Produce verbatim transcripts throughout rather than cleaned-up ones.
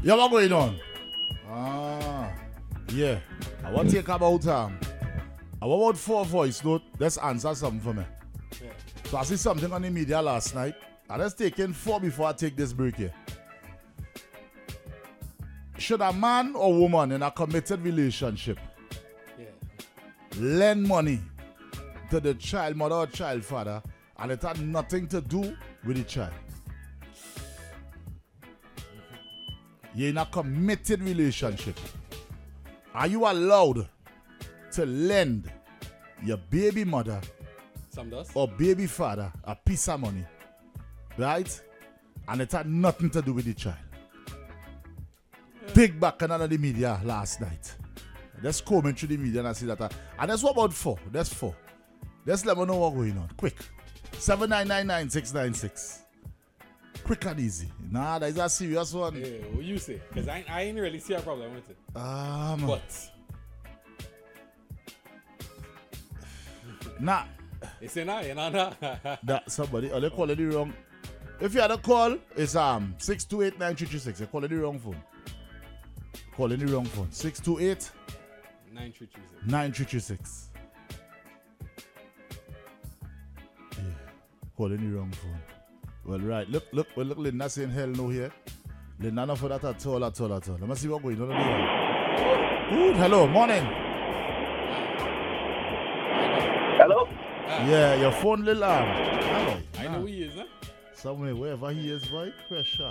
Yeah, what going on? Ah, yeah. I want to take about um. I want four voice note. Let's answer something for me. Yeah. So I see something on the media last night. I just taken four before I take this break here. Should a man or woman in a committed relationship Yeah. lend money to the child mother or child father and it had nothing to do with the child? You're in a committed relationship. Are you allowed to lend your baby mother Some does. or baby father a piece of money, right? And it had nothing to do with the child? Big back on the media last night. Let's comment through the media and I see that. uh, And that's what about four? That's four. Let's let me know what's going on. Quick. seven nine nine nine six nine six. Quick and easy. Nah, that is a serious one. Yeah, what you say? Because I, I ain't really see a problem with it. Um, But nah, it's in I, you know, nah. that somebody, oh, they call it the wrong. If you had a call, it's um six two eight nine three three six. You call it the wrong phone. Call it the wrong phone. six two eight nine three three six. nine three three six. Yeah, call it the wrong phone. Well, right. Look, look, well, look, Linda saying hell no here. Linda, not for that at all, at all, at all. Let me see what's going on here. Good, hello, morning. Hello? Yeah, your phone little arm. Hello. I know who he is, huh? Somewhere, wherever he is, boy, pressure.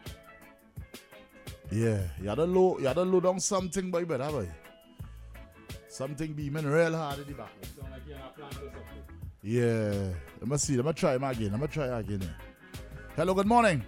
Yeah, you had to low, you had to low down something, boy, better, boy. Something beaming real hard in the back. Sound like you're in a plant or something. Yeah, let me see, let me try him again, let me try again. Here. Hello, good morning.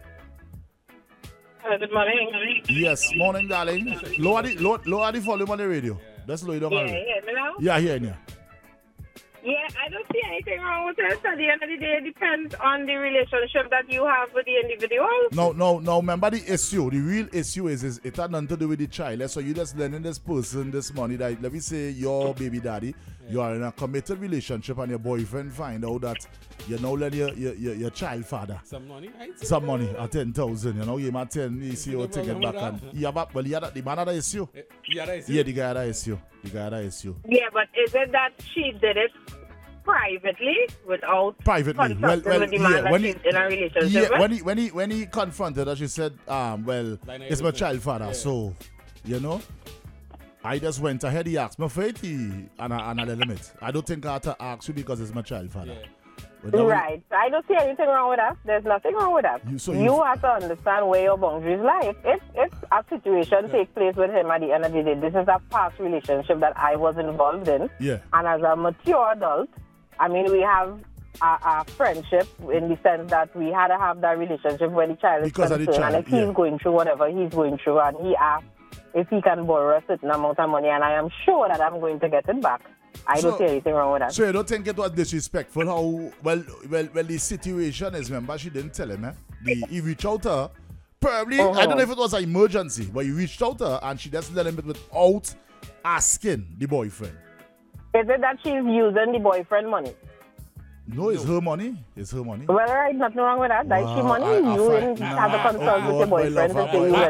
Uh, good morning. Yes, morning, darling. Lower the, lower, lower the volume on the radio. Let's lower it down. Yeah, already. yeah, me now? Yeah, here, yeah. Yeah, I don't see anything wrong with it. At the end of the day, it depends on the relationship that you have with the individual. No, no, no. Remember the issue. The real issue is, is it had nothing to do with the child. So you just lending this person this money that, let me say, your baby daddy, yeah. You are in a committed relationship and your boyfriend find out that you now lend your, your, your, your child father Some money, right? some money at ten thousand. You know, you might ten, you see you take it back. And you have a, well, you had, the man had an issue. Yeah, that is Yeah, the guy had an issue. The guy had an issue. Yeah, but is it that she did it privately without Privately, well, well, with the man yeah, that when he, she's in a relationship yeah, with? when he, when he, when he confronted her, she said, um, well, Like it's my everything. child father, Yeah. so, you know, I just went ahead, he asked me for it, he, and I, and I let limit. I don't think I had to ask you because it's my child father. Yeah. But that was- Right. I don't see anything wrong with that. There's nothing wrong with that. You- You, so you- have to understand where your boundaries lie. If, if, if a situation takes place with him at the end of the day, this is a past relationship that I was involved in. Yeah. And as a mature adult, I mean, we have a, a friendship in the sense that we had to have that relationship when the child is Because of the concerned. child, and if he's yeah. going through whatever he's going through and he asks if he can borrow a certain amount of money, and I am sure that I'm going to get it back. I So- don't see anything wrong with that. So you don't think it was disrespectful how, well, well, well, the situation is, remember, she didn't tell him, eh? The, he reached out to her, probably, I don't know if it was an emergency, but he reached out to her and she just let him without asking the boyfriend. Is it that she's using the boyfriend money? No, it's her money. It's her money. Well, right, nothing wrong with that. That she Wow, money, I- I you find- in, nah, have a consult oh with your God, my boyfriend love, to say I- you I-